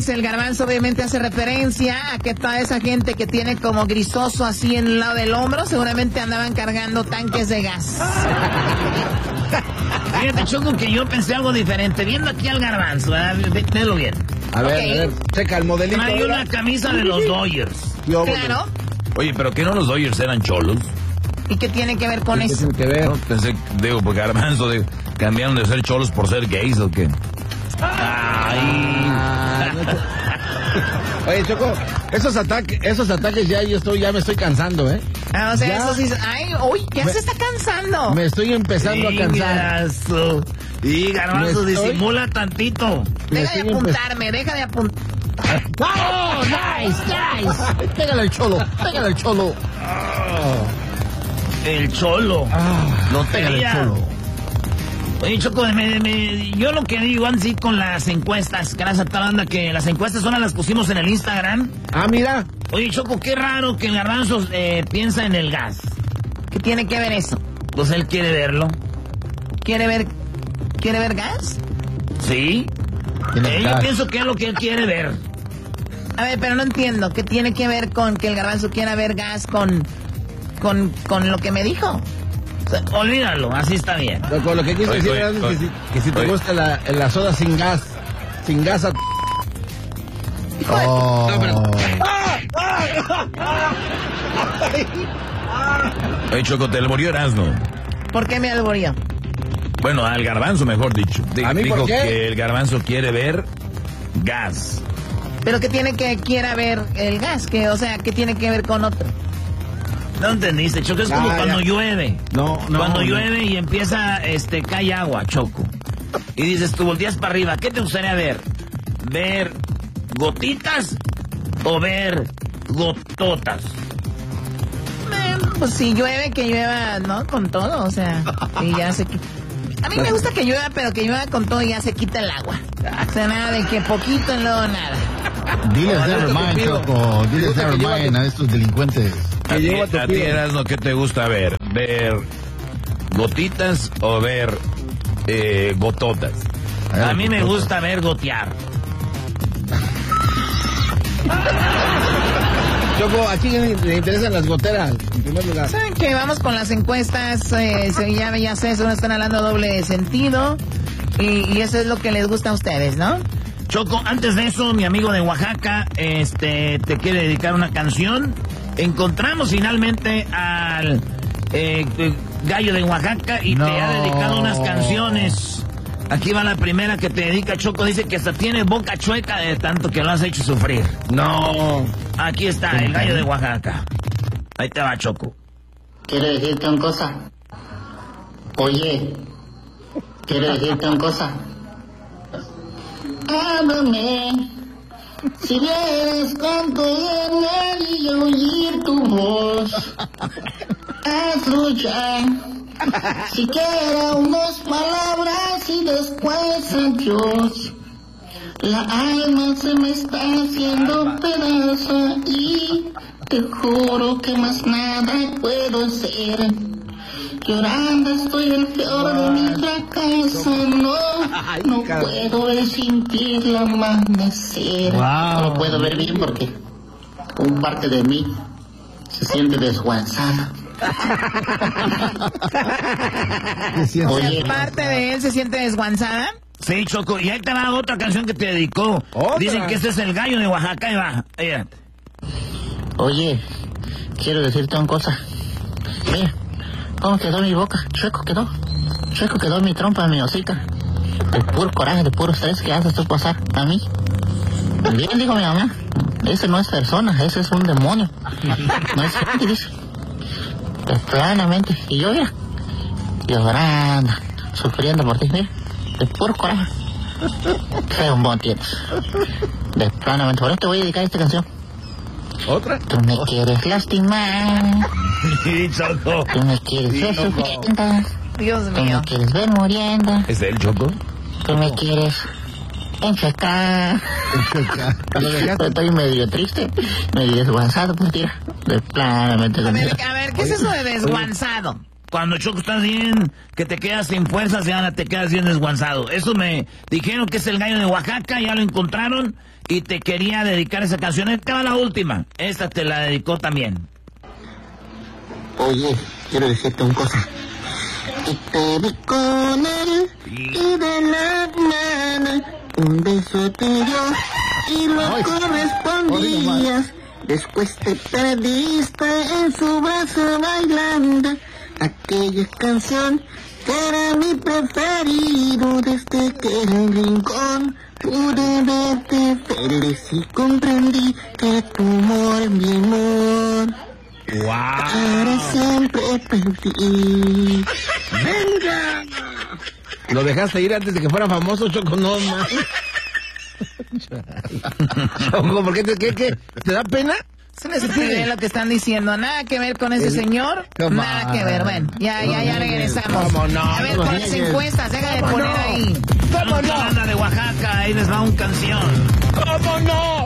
pues el Garbanzo obviamente hace referencia a que toda esa gente que tiene como grisoso así en el lado del hombro seguramente andaban cargando tanques de gas. Fíjate, Choco, que yo pensé algo diferente. Viendo aquí al Garbanzo, véalo bien. A ver, checa el modelito. Hay una camisa de los Dodgers. Claro. Oye, ¿pero qué no los Dodgers eran cholos? ¿Y qué tiene que ver con eso? ¿Qué tiene que ver? No, pensé, porque Garbanzo, cambiaron de ser cholos por ser gays o qué. Oye, Choco, esos ataques ya me estoy cansando, ¿eh? O sea, ya, eso sí. Ay, uy, ya se está cansando. Me estoy empezando a cansar. Y Garbanzo disimula tantito. Deja de apuntarme. ¡Oh, nice! Pégale al cholo. El cholo. No pégale al cholo. Oye, Choco, yo lo que digo así con las encuestas, gracias a toda la banda, que las encuestas son las pusimos en el Instagram. Mira. Oye, Choco, qué raro que el Garbanzo piensa en el gas. ¿Qué tiene que ver eso? Pues él quiere verlo. ¿Quiere ver gas? Sí. Yo pienso que es lo que él quiere ver. A ver, pero no entiendo. ¿Qué tiene que ver con que el Garbanzo quiera ver gas con lo que me dijo? O sea, olvídalo, así está bien. Con lo que quiso decir es que si te gusta la soda sin gas. No, pero... Oye, Choco, te alborió Erasmo. ¿Por qué me alborió? Bueno, al Garbanzo, mejor dicho. ¿A mí dijo por qué? que el Garbanzo quiere ver gas. ¿Pero qué tiene que quiera ver el gas? ¿Qué tiene que ver con otro? No entendiste, Choco, es como cuando llueve. Cuando llueve y empieza, cae agua, Choco. Y dices, tú volteas para arriba, ¿qué te gustaría ver? ¿Ver gotitas o ver gototas? Pues si llueve, que llueva, ¿no? Con todo, o sea, y ya se quita. A mí me gusta que llueva, pero que llueva con todo y ya se quita el agua. O sea, nada de que poquito y luego nada. Diles nevermind, Choco. Diles nevermind a estos delincuentes. A ti, Erasmo, ¿qué te gusta ver? ¿Ver gotitas o ver gototas? A mí me gusta ver gotear. Choco, ¿a quién le interesan las goteras? En primer lugar. ¿Saben qué? Vamos con las encuestas. Ya sé, seguro están hablando doble sentido. Y eso es lo que les gusta a ustedes, ¿no? Choco, antes de eso, mi amigo de Oaxaca, te quiere dedicar una canción. Encontramos finalmente al gallo de Oaxaca y te ha dedicado unas canciones. Aquí va la primera que te dedica, Choco. Dice que hasta tiene boca chueca de tanto que lo has hecho sufrir. No. Aquí está, el gallo de Oaxaca. Ahí te va, Choco. Quiero decirte una cosa. Oye, quiero decirte una cosa. Háblame. Si vienes cuánto duele y oír tu voz. Hazlo ya. Siquiera unas palabras y después adiós. La alma se me está haciendo pedazo y te juro que más nada puedo hacer. Llorando estoy el peor de mi fracaso. No puedo ver sin ti el amanecer. No lo puedo ver bien porque un parte de mí se siente desguanzada. Oye, parte de él se siente desguanzada. Sí, Choco, y ahí te va otra canción que te dedicó. Dicen que este es el gallo de Oaxaca. Ahí va. Oye, quiero decirte una cosa. Mira, ¿cómo quedó mi boca? Chueco quedó mi trompa, mi hocica. De puro coraje, de puro estrés que haces tú pasar a mí. Bien, dijo mi mamá. Ese no es persona, ese es un demonio. No es gente, dice. Planamente. Y yo, mira, llorando, sufriendo por ti, mira. De puro coraje. Qué bombón tienes. De planamente. Por eso te voy a dedicar esta canción. ¿Otra? Tú me quieres lastimar. Sí, Choco. Tú me quieres ver sufriendo. Dios Tú mío. me quieres ver muriendo. ¿Es él, Choco? Tú me quieres enchecar. Estoy medio triste, medio desguanzado, pues tira. De planamente. A ver, ¿qué es eso de desguanzado? cuando Choco estás bien, que te quedas sin fuerzas y ahora te quedas bien desguanzado. Eso me dijeron que es el gallo de Oaxaca, ya lo encontraron y te quería dedicar esa canción. Esta va la última, esta te la dedicó también. Oye, quiero decirte una cosa. Y te vi con él y de la mano un beso te dio y lo correspondías. Después te perdiste en su brazo bailando aquella canción que era mi preferido. Desde que en el rincón pude verte feliz y comprendí que tu amor es mi amor. ¡Wow! Para siempre perdí. ¡Venga! Lo dejaste ir antes de que fuera famoso, Choco, no más. Choco, ¿por qué te da pena? Se les escribe lo que están diciendo. Nada que ver con ese señor. Nada que ver. Bueno, ya regresamos. ¿Cómo no? A ver, con las encuestas, deja de poner ahí. ¿Cómo no? Banda de Oaxaca, ahí les va un canción. ¿Cómo no?